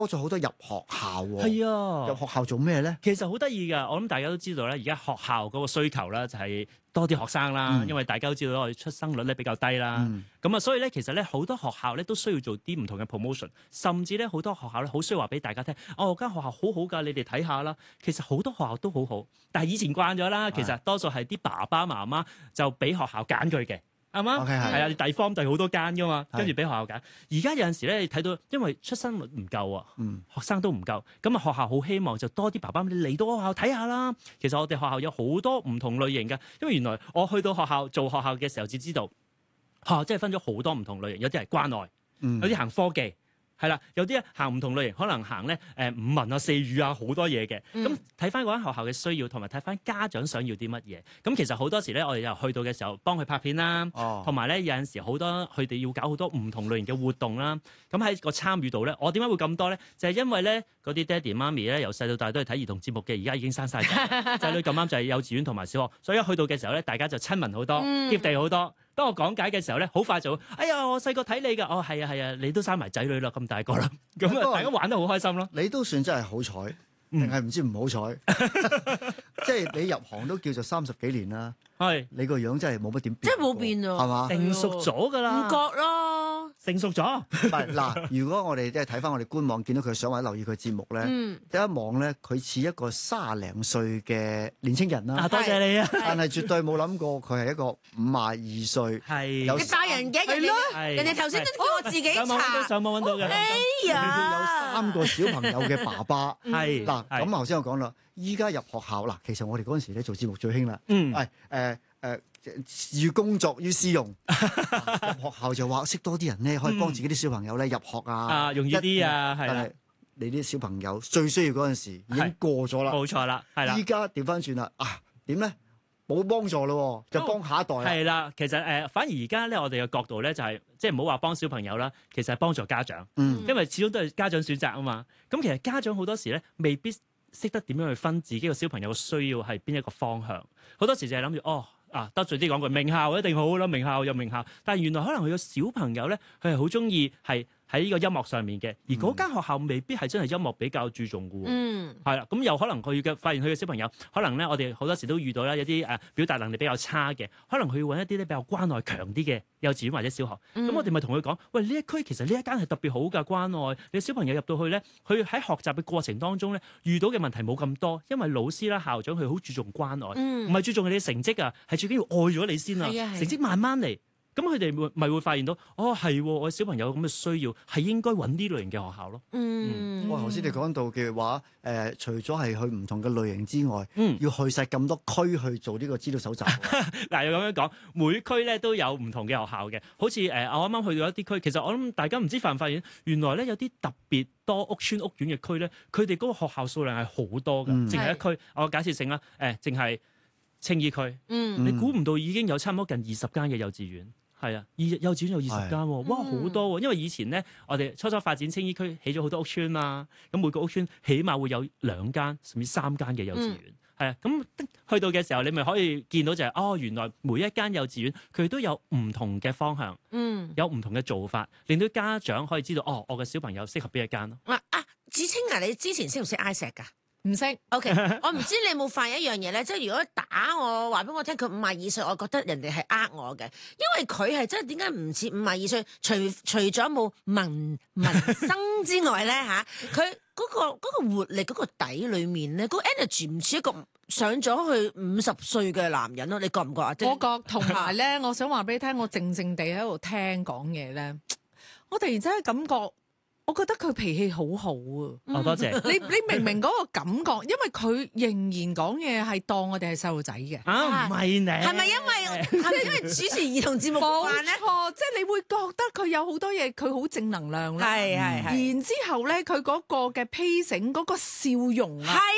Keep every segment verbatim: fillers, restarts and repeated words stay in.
多咗好多入學校喎。 係啊， 入學校做咩咧？ 其實好得意㗎，我諗大家都知道咧，而家學校嗰個需求咧就係多啲學生啦， 嗯、 因為大家都知道我哋出生率咧比較低啦。咁啊、嗯，所以咧其實咧好多學校咧都需要做啲唔同嘅 promotion， 甚至咧好多學校咧好需要話俾大家聽，哦間學校好好㗎，你哋睇下啦。其實好多學校都好好，但係以前慣咗啦，其實多數係啲爸爸媽媽就俾學校揀佢嘅。啱嗎？係啊，你遞 form 遞好多間噶嘛，跟住俾學校揀。而家有陣時咧，你睇到因為出生率唔夠啊，嗯、學生都唔夠，咁啊學校好希望就多啲爸爸你嚟到學校睇下啦。其實我哋學校有好多唔同類型嘅，因為原來我去到學校做學校嘅時候，至知道學校真係分咗好多唔同類型，有啲係關愛，有啲行科技。係啦，有啲行唔同類型，可能行咧誒五文啊、四語啊，好多嘢嘅。咁睇翻嗰間學校嘅需要，同埋睇翻家長想要啲乜嘢。咁其實好多時咧，我哋又去到嘅時候幫佢拍片啦，同埋咧有陣時好多佢哋要搞好多唔同類型嘅活動啦。咁喺個參與度咧，我點解會咁多咧？就係、是、因為咧嗰啲爹哋媽咪咧由細到大都係睇兒童節目嘅，而家已經生晒仔，仔女咁啱就係幼稚園同埋小學，所以一去到嘅時候咧，大家就親民好多，貼地好多。當我講解嘅時候咧，好快就會，哎呀，我細個睇你㗎，哦係啊係啊，你都生埋仔女啦，咁大個啦，咁啊大家玩得好開心咯。 你都算真係好彩，定係唔知唔好彩？即係你入行都叫做三十幾年啦，係你個樣真係冇乜點變， 即係冇變啊， 係嘛？ 成熟咗㗎啦， 唔覺咯， 成熟咗。 唔係嗱，如果我哋即係睇翻我哋官網見到佢相或者留意佢節目咧，第一望咧佢似一個卅零歲嘅年青人啦。 多謝你啊！ 但係絕對冇諗過佢係一個五廿二歲， 係有你大人嘅人哋，人哋頭先都叫我自己查， 上網揾到嘅。 哎呀， 有三個小朋友嘅爸爸， 係嗱咁頭先我講啦，依家入學校嗱，其實我哋嗰陣時咧做節目最興啦， 嗯， 係誒誒，寓工作於私用，入學校就話識多啲人咧，可以幫自己啲小朋友咧入學啊， 啊容易啲啊，係啦。 你啲小朋友最需要嗰陣時已經過咗啦， 冇錯啦，係啦。 依家調翻轉啦，啊點咧？冇幫助咯，就幫下一代啦。 係啦、哦，其實誒、呃，反而而家咧，我哋嘅角度咧就係、是，即係唔好話幫小朋友啦，其實係幫助家長，嗯、因為始終都係家長選擇啊嘛。咁其實家長好多時咧，未必識得點樣去分自己個小朋友嘅需要係邊一個方向。好多時就係諗住哦，啊得罪啲講句，名校一定好啦，名校有名校。但係原來可能佢個小朋友咧，佢係好中意係喺呢個音樂上面嘅，而嗰間學校未必係真係音樂比較注重嘅喎。嗯，係啦，咁有可能佢嘅發現佢嘅小朋友，可能咧我哋好多時都遇到啦，有啲誒表達能力比較差嘅，可能佢要揾一啲咧比較關愛強啲嘅幼稚園或者小學。咁、嗯、我哋咪同佢講，喂，呢一區其實呢一間係特別好㗎，關愛你小朋友入到去咧，佢喺學習嘅過程當中咧遇到嘅問題冇咁多，因為老師啦校長佢好注重關愛，唔係、嗯、注重你嘅成績啊，係最緊要愛咗你先啊，成績慢慢嚟。咁佢哋會咪會發現到，哦係，我小朋友咁嘅需要係應該揾呢類型嘅學校咯。 嗯，哇、嗯！頭先你講到嘅話，誒、呃，除咗係去唔同嘅類型之外，嗯，要去晒咁多區去做呢個資料搜集。 嗱，又咁樣講，每區咧都有唔同嘅學校嘅，好似誒、呃，我啱啱去到一啲區，其實我諗大家唔知發唔發現，原來咧有啲特別多屋邨屋苑嘅區咧，佢哋嗰個學校數量係好多嘅，淨係、嗯、一區。我假設性啦，誒、呃，淨係青衣區，嗯，你估唔到已經有差唔多近二十間嘅幼稚園。係啊，幼幼稚園有二十間喎，哇好多喎！因為以前咧，我哋初初發展青衣區起咗好多屋邨嘛，咁每個屋邨起碼會有兩間甚至三間嘅幼稚園，係啊、嗯，咁去到嘅時候，你咪可以見到就係、是、哦，原來每一間幼稚園佢都有唔同嘅方向，嗯，有唔同嘅做法，令到家長可以知道哦，我嘅小朋友適合邊一間咯。 啊啊，芷菁啊，你之前識唔識 Isaac 㗎？ 唔識 ，OK，我唔知你有冇發現一樣嘢咧，即係如果打我話俾我聽佢五廿二歲，我覺得人哋係呃我嘅，因為佢係真係點解唔似五廿二歲？除除咗冇民民生之外咧嚇，佢嗰、嗰個嗰個活力嗰、嗰個底裡面咧，嗰、嗰個 energy 唔似一個上咗去五十歲嘅男人咯，你覺唔覺啊？ 我覺，同埋咧，我想話俾你聽，我靜靜地喺度聽講嘢咧，我突然之間感覺。我覺得佢脾氣好好啊！ 哦，多謝你。你明明嗰個感覺，因為佢仍然講嘢係當我哋係細路仔嘅。 啊，唔係你係咪因為係咪因為主持兒童節目慣咧？ 冇錯，即係你會覺得佢有好多嘢，佢好正能量啦。 係係係。然之後咧，佢嗰個嘅 pacing 嗰個笑容啊， 係啦，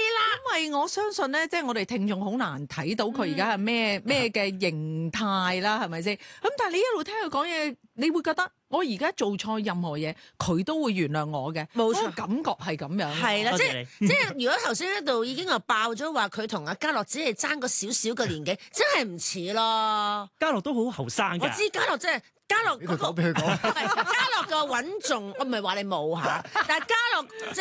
為我相信咧，即係我哋聽眾好難睇到佢而家係咩咩嘅形態啦，係咪先？咁但係你一路聽佢講嘢，你會覺得我而家做錯任何嘢，佢都會原諒我嘅。 冇錯， 感覺係咁樣。 係啦，即係多謝你即係，如果頭先喺度已經話爆咗話佢同阿嘉樂只係爭個少少嘅年紀，真係唔似咯。 嘉樂都好後生我㗎。 知嘉樂真係嘉樂俾佢講，俾佢講。 係嘉樂嘅穩重，我唔係話你冇嚇，但係嘉樂即